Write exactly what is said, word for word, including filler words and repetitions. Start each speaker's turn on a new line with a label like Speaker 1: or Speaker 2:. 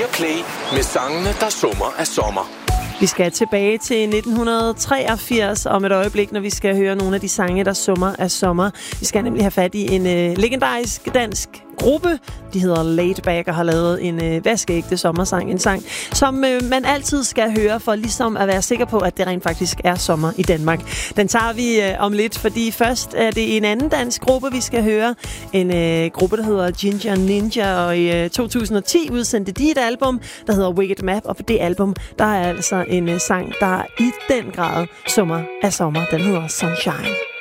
Speaker 1: Play med sangene, der summer af sommer.
Speaker 2: Vi skal tilbage til nitten treogfirs om et øjeblik, når vi skal høre nogle af de sange, der summer af sommer. Vi skal nemlig have fat i en øh, legendarisk dansk gruppe. De hedder Laid Back og har lavet en øh, vaskeægte sommersang. En sang, som øh, man altid skal høre for ligesom at være sikker på, at det rent faktisk er sommer i Danmark. Den tager vi øh, om lidt, fordi først er det en anden dansk gruppe, vi skal høre. En øh, gruppe, der hedder Ginger Ninja, og i øh, to tusind og ti udsendte de et album, der hedder Wicked Map, og på det album, der er altså en øh, sang, der i den grad summer af sommer. Den hedder Sunshine.